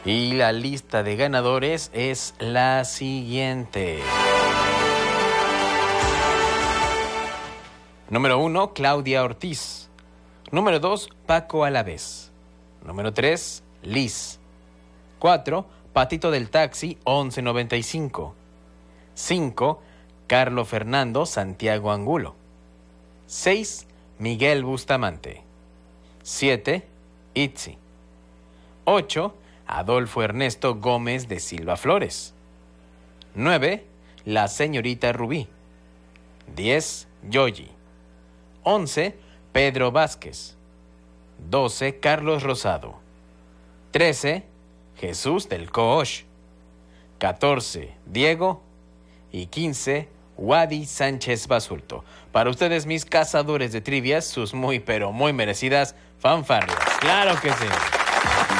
Y la lista de ganadores es la siguiente. Número 1, Claudia Ortiz. Número 2, Paco Alavés. Número 3, Liz. 4, Patito del Taxi, 1195. 5, Carlos Fernando Santiago Angulo. 6, Miguel Bustamante. 7, Itzi. 8, Adolfo Ernesto Gómez de Silva Flores. 9, la señorita Rubí. 10, Yoyi. 11, Pedro Vázquez. 12, Carlos Rosado. 13, Jesús del Coosh. 14, Diego. Y 15, Wadi Sánchez Basulto. Para ustedes, mis cazadores de trivias, sus muy pero muy merecidas fanfarrias. ¡Claro que sí!